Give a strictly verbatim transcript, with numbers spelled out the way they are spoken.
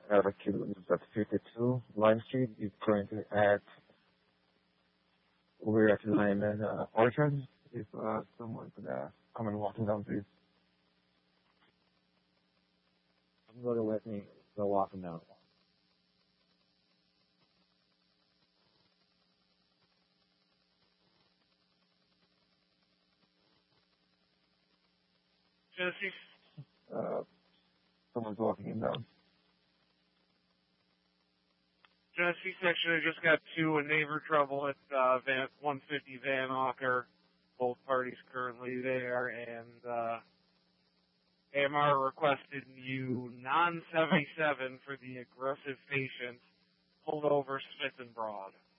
Barbecue is at fifty-two Lime Street. It's currently at, we're at Lime and uh, Orchard. If uh, someone could uh, come and walk down, please. I'm going to let me go walking down. Genesee. Uh, someone's walking in down. Genesee section, I just got to a neighbor trouble at uh, Van, one fifty Van Auker. Both parties currently there, and uh, A M R requested you non seventy-seven for the aggressive patient pulled over Smith and Broad.